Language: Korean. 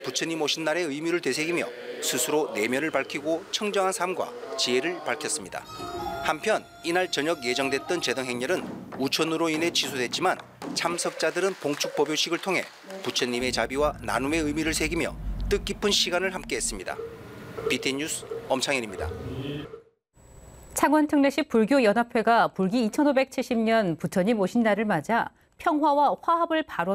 부처님 오신 날의 의미를 되새기며 스스로 내면을 밝히고 청정한 삶과 지혜를 밝혔습니다. 한편 이날 저녁 예정됐던 제등 행렬은 우천으로 인해 취소됐지만 참석자들은 봉축법요식을 통해 부처님의 자비와 나눔의 의미를 새기며 뜻깊은 시간을 함께했습니다. BTN 뉴스 엄창현입니다. 창원 특례시 불교연합회가 불기 2570년 부처님 오신 날을 맞아 평화와 화합을 발원